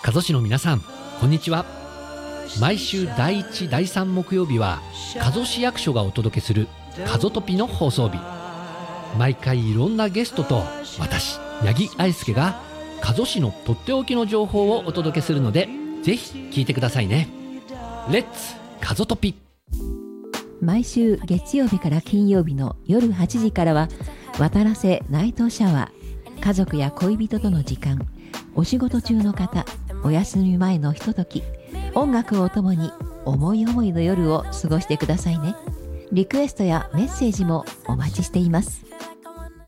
加須市の皆さん、こんにちは。毎週第1、第3木曜日は加須市役所がお届けする加須トピの放送日。毎回いろんなゲストと私、八木愛介が加須市のとっておきの情報をお届けするので、ぜひ聞いてくださいね。レッツ加須トピ。 毎週月曜日から金曜日の夜8時からは渡良瀬ナイトシャワー。家族や恋人との時間、お仕事中の方、お休み前のひととき、音楽をともに思い思いの夜を過ごしてくださいね。リクエストやメッセージもお待ちしています。